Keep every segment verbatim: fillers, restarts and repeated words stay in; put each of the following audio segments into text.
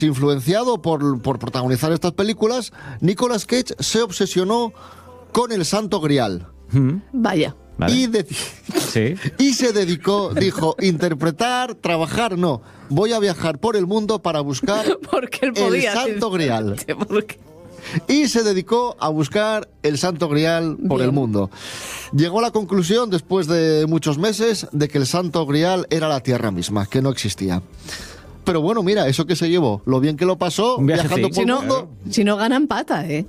influenciado por, por protagonizar estas películas, Nicolas Cage se obsesionó con el Santo Grial. Mm. Vaya. Vale. Y, de- Sí. y se dedicó, dijo, interpretar, trabajar, no. Voy a viajar por el mundo para buscar Porque él el podía. Santo Grial. Porque... Y se dedicó a buscar el Santo Grial por Bien. el mundo. Llegó a la conclusión, después de muchos meses, de que el Santo Grial era la Tierra misma, que no existía. Pero bueno, mira, eso que se llevó, lo bien que lo pasó, Un viaje viajando fix. por Si el no, mundo. si no ganan pata, ¿eh?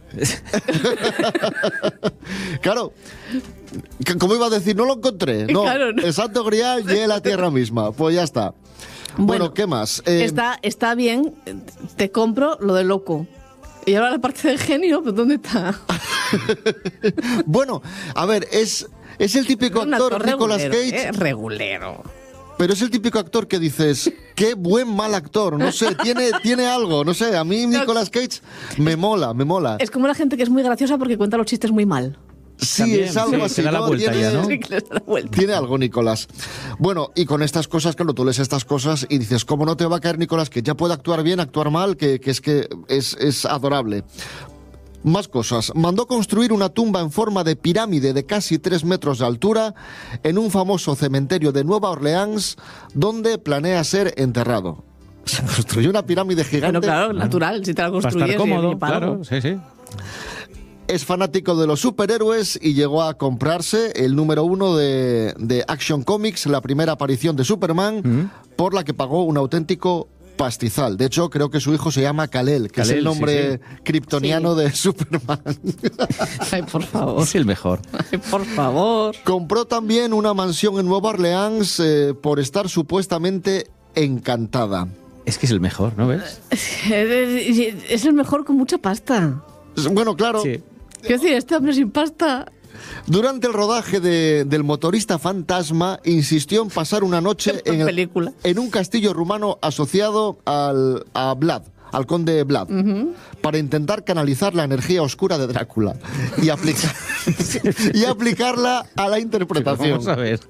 Claro, que- como iba a decir, no lo encontré. No, Claro, no. el Santo Grial y la Tierra misma. Pues ya está. Bueno, Bueno, ¿qué más? Eh, Está, está bien, te compro lo de loco. Y ahora la parte de genio, pues ¿dónde está? Bueno, a ver, es, es el típico Un actor, Nicolas regulero, Cage, ¿eh? Regulero. pero es el típico actor que dices, qué buen mal actor, no sé, tiene, tiene algo, no sé, a mí Nicolas Cage me mola, me mola. Es como la gente que es muy graciosa porque cuenta los chistes muy mal. Sí, También, es algo sí, así, se da la ¿no? vuelta Tiene- ya, ¿no? Sí, que les da la vuelta. Tiene algo, Nicolás. Bueno, y con estas cosas, claro, tú lees estas cosas y dices, ¿cómo no te va a caer Nicolás? Que ya puede actuar bien, actuar mal, que, que es que es, es adorable. Más cosas. Mandó construir una tumba en forma de pirámide de casi tres metros de altura en un famoso cementerio de Nueva Orleans, donde planea ser enterrado. Se construyó una pirámide gigante. Bueno, claro, natural, si te la Para construyes. estar cómodo, y para claro, algo. sí, sí. Es fanático de los superhéroes y llegó a comprarse el número uno de, de Action Comics, la primera aparición de Superman, Mm. por la que pagó un auténtico pastizal. De hecho, creo que su hijo se llama Kal-El, que es Kal-El, el nombre sí, kryptoniano Sí. de Superman. Ay, por favor. Es el mejor. Ay, por favor. Compró también una mansión en Nueva Orleans eh, por estar supuestamente encantada. Es que es el mejor, ¿no ves? Es el mejor con mucha pasta. Bueno, claro, Sí. Quiero decir, este hombre sin pasta. durante el rodaje de- del motorista fantasma insistió en pasar una noche Qué en, el- película. en un castillo rumano asociado al, a Vlad, al conde Vlad, para intentar canalizar la energía oscura de Drácula y, aplicar, y aplicarla a la interpretación. Vamos a ver.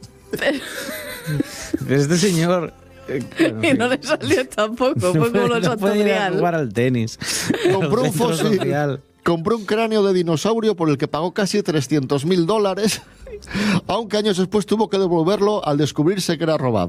Este señor... eh, bueno, Y sí. no le salió tampoco. No Fue como puede- lo no puede ir a Santorial. jugar al tenis. Compró un Al centro fósil. social. Compró un cráneo de dinosaurio por el que pagó casi trescientos mil dólares, aunque años después tuvo que devolverlo al descubrirse que era robado.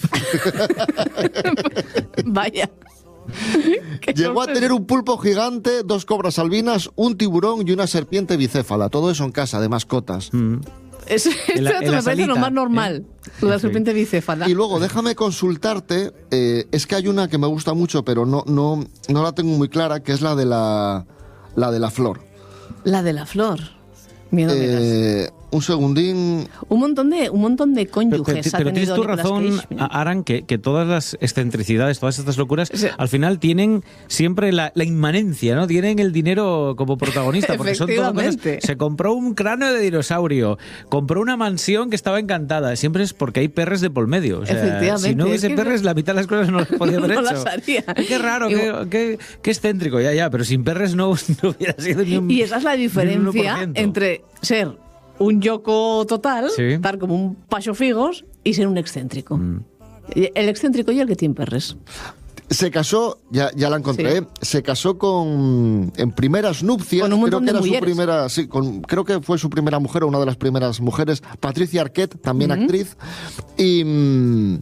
Vaya. Qué Llegó a sorpresa. tener un pulpo gigante, dos cobras albinas, un tiburón y una serpiente bicéfala. Todo eso en casa, de mascotas. Mm. Eso, En la- esto en la me parece lo salita, más normal. Lo de la Sí. serpiente bicéfala. Y luego, déjame consultarte, eh, es que hay una que me gusta mucho, pero no, no, no la tengo muy clara, que es la de la, la, de la flor. La de la flor. Miedo me das. Eh, un segundín... Un montón de, un montón de Pero, cónyuges pero- ha pero tienes tenido tu Nicolas razón, Cage, mira. A- Aran, que, que todas las excentricidades, todas estas locuras, Sí. al final tienen siempre la, la inmanencia, ¿no? Tienen el dinero como protagonista, porque son todas cosas. Efectivamente. Se compró un cráneo de dinosaurio, compró una mansión que estaba encantada. Siempre es porque hay perres de por medio. O sea, Efectivamente, si no es hubiese que- perres, la mitad de las cosas no las podía haber No hecho. las haría. Qué raro, Y- qué, qué- qué excéntrico, ya, ya, pero sin perres no, no hubiera sido ni un Y esa es la ni un uno por diferencia ciento. entre ser un yoco total, Sí. estar como un pacho figos, y ser un excéntrico. Mm. Y el excéntrico y el que tiene perres. Se casó, ya, ya la encontré, Sí. ¿eh? Se casó con en primeras nupcias, Con un creo montón que de era su mujeres. primera, sí, con, creo que fue su primera mujer o una de las primeras mujeres, Patricia Arquette, también actriz, y, mm,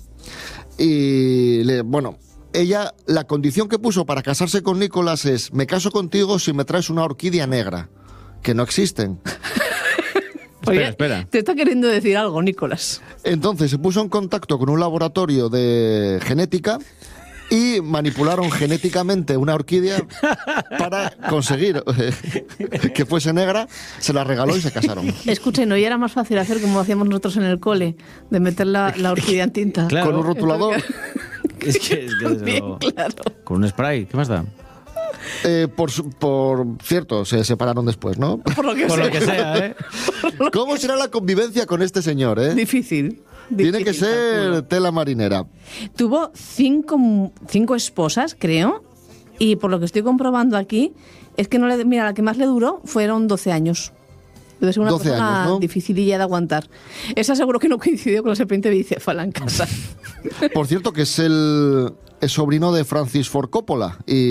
y le- bueno, ella, la condición que puso para casarse con Nicolás es, me caso contigo si me traes una orquídea negra, que no existen. Espera, espera. Te está queriendo decir algo, Nicolás. Entonces se puso en contacto con un laboratorio de genética y manipularon genéticamente una orquídea para conseguir eh, que fuese negra, se la regaló y se casaron. Escuchen, ¿no? Y era más fácil hacer como hacíamos nosotros en el cole, de meter la, la orquídea en tinta. Claro. Con un rotulador. Es que, es que desde Bien, luego, claro. con un spray, ¿qué más da? Eh, por, su- por cierto, se separaron después, ¿no? Por lo que Por sea. lo que sea, ¿eh? ¿Cómo será la convivencia con este señor, eh? Difícil. Tiene que difícil, ser calculo. tela marinera. Tuvo cinco, cinco esposas, creo, y por lo que estoy comprobando aquí, es que no le, mira, la que más le duró fueron doce años. Debe ser una doce persona años, ¿no? dificililla de aguantar. Esa seguro que no coincidió con la serpiente bicéfala en casa. Por cierto, que es el, el sobrino de Francis Ford Coppola y